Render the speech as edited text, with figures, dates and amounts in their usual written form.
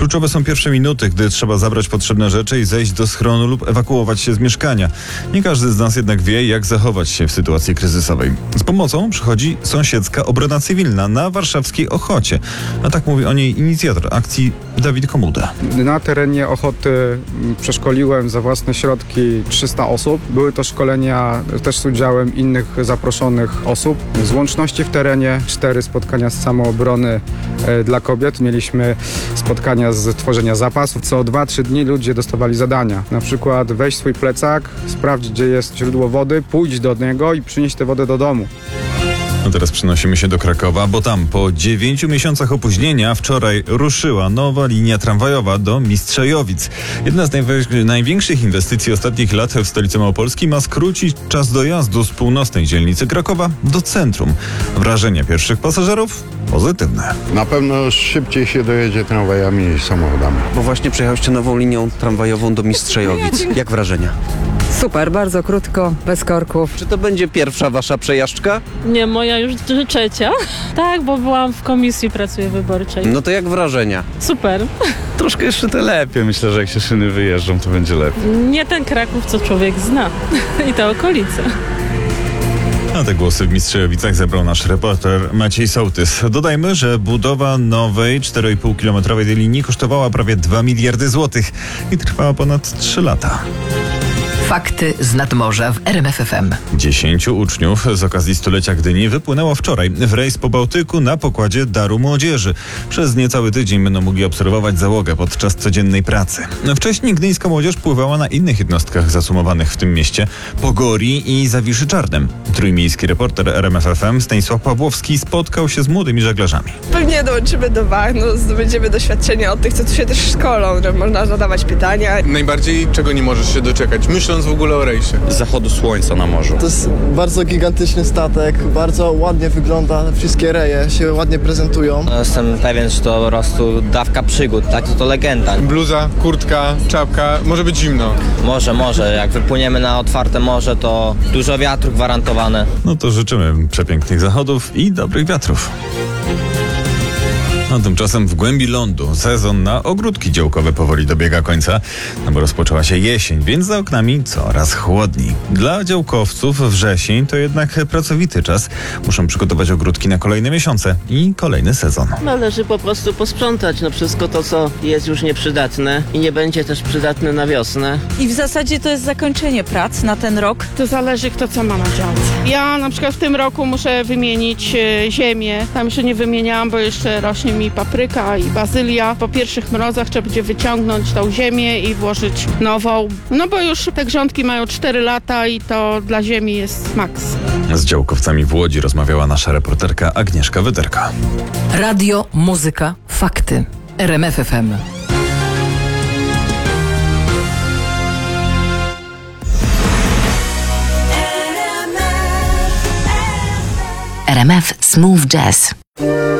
Kluczowe są pierwsze minuty, gdy trzeba zabrać potrzebne rzeczy i zejść do schronu lub ewakuować się z mieszkania. Nie każdy z nas jednak wie, jak zachować się w sytuacji kryzysowej. Z pomocą przychodzi sąsiedzka obrona cywilna na warszawskiej Ochocie. A tak mówi o niej inicjator akcji Dawid Komuda. Na terenie Ochoty przeszkoliłem za własne środki 300 osób. Były to szkolenia też z udziałem innych zaproszonych osób. Z łączności w terenie 4 spotkania z samoobrony dla kobiet. Mieliśmy spotkania z tworzenia zapasów. Co 2-3 dni ludzie dostawali zadania. Na przykład weź swój plecak, sprawdź, gdzie jest źródło wody, pójdź do niego i przynieś tę wodę do domu. No teraz przenosimy się do Krakowa, bo tam po 9 miesiącach opóźnienia wczoraj ruszyła nowa linia tramwajowa do Mistrzejowic. Jedna z największych inwestycji ostatnich lat w stolicy Małopolski ma skrócić czas dojazdu z północnej dzielnicy Krakowa do centrum. Wrażenia pierwszych pasażerów pozytywne. Na pewno szybciej się dojedzie tramwajami niż samochodami. Bo właśnie przejechaliście nową linią tramwajową do Mistrzejowic. Jak wrażenia? Super, bardzo krótko, bez korków. Czy to będzie pierwsza wasza przejażdżka? Nie, moja już trzecia. Tak, bo byłam w komisji pracy wyborczej. No to jak wrażenia? Super. Troszkę jeszcze te lepiej. Myślę, że jak się szyny wyjeżdżą, to będzie lepiej. Nie ten Kraków, co człowiek zna. I te okolice. A te głosy w Mistrzejowicach zebrał nasz reporter Maciej Sołtys. Dodajmy, że budowa nowej 4,5-kilometrowej linii kosztowała prawie 2 miliardy złotych i trwała ponad 3 lata. Fakty z nadmorza w RMF FM. 10 uczniów z okazji stulecia Gdyni wypłynęło wczoraj w rejs po Bałtyku na pokładzie Daru Młodzieży. Przez niecały tydzień będą mogli obserwować załogę podczas codziennej pracy. Wcześniej gdyńska młodzież pływała na innych jednostkach zasumowanych w tym mieście, Pogori i Zawiszy Czarnem. Trójmiejski reporter RMF FM Stanisław Pawłowski spotkał się z młodymi żeglarzami. Pewnie dołączymy do wach, zdobędziemy doświadczenia od tych, co tu się też szkolą, że można zadawać pytania. Najbardziej czego nie możesz się doczekać, myśląc w ogóle o rejsie. Zachodu słońca na morzu. To jest bardzo gigantyczny statek, bardzo ładnie wygląda, wszystkie reje się ładnie prezentują. Jestem pewien, że to po prostu dawka przygód, tak to legenda. Bluza, kurtka, czapka, może być zimno. Może, jak wypłyniemy na otwarte morze, to dużo wiatru gwarantowane. No to życzymy przepięknych zachodów i dobrych wiatrów. A tymczasem w głębi lądu sezon na ogródki działkowe powoli dobiega końca, bo rozpoczęła się jesień, więc za oknami coraz chłodniej. Dla działkowców wrzesień to jednak pracowity czas. Muszą przygotować ogródki na kolejne miesiące i kolejny sezon. Należy po prostu posprzątać wszystko to, co jest już nieprzydatne i nie będzie też przydatne na wiosnę. I w zasadzie to jest zakończenie prac na ten rok. To zależy, kto co ma na działce. Ja na przykład w tym roku muszę wymienić ziemię. Tam jeszcze nie wymieniałam, bo jeszcze rośnie mi papryka i bazylia. Po pierwszych mrozach trzeba będzie wyciągnąć tą ziemię i włożyć nową. No bo już te grządki mają 4 lata i to dla ziemi jest maks. Z działkowcami w Łodzi rozmawiała nasza reporterka Agnieszka Wyderka. Radio, muzyka, fakty. RMF FM. RMF Smooth Jazz.